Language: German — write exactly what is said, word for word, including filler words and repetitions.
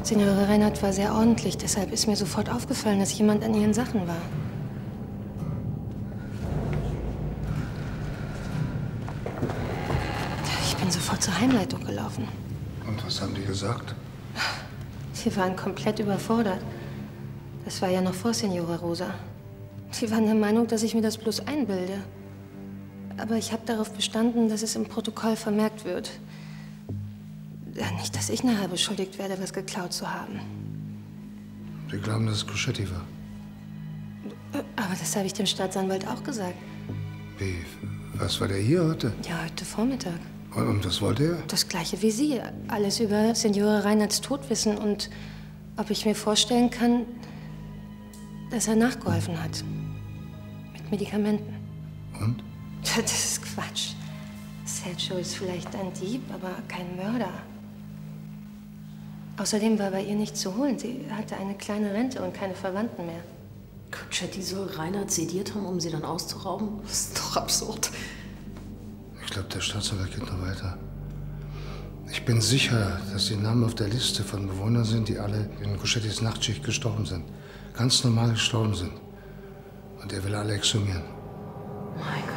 Signore Reinhardt war sehr ordentlich, deshalb ist mir sofort aufgefallen, dass jemand an ihren Sachen war. Ich bin sofort zur Heimleitung gelaufen. Und was haben die gesagt? Sie waren komplett überfordert. Das war ja noch vor Signora Rosa. Sie waren der Meinung, dass ich mir das bloß einbilde. Aber ich habe darauf bestanden, dass es im Protokoll vermerkt wird. Ja, nicht, dass ich nachher beschuldigt werde, was geklaut zu haben. Sie glauben, dass es Cuscetti war? Aber das habe ich dem Staatsanwalt auch gesagt. Wie? Was war der hier heute? Ja, heute Vormittag. Und was wollte er? Das Gleiche wie Sie. Alles über Signore Reinhardts Tod wissen und ob ich mir vorstellen kann, dass er nachgeholfen hat. Mit Medikamenten. Und? Das ist Quatsch. Sergio ist vielleicht ein Dieb, aber kein Mörder. Außerdem war bei ihr nichts zu holen. Sie hatte eine kleine Rente und keine Verwandten mehr. Cuscetti soll Reinhardt sediert haben, um sie dann auszurauben? Das ist doch absurd. Ich glaube, der Staatsanwalt geht noch weiter. Ich bin sicher, dass die Namen auf der Liste von Bewohnern sind, die alle in Cuscettis Nachtschicht gestorben sind. Ganz normal gestorben sind. Und er will alle exhumieren. Mein Gott.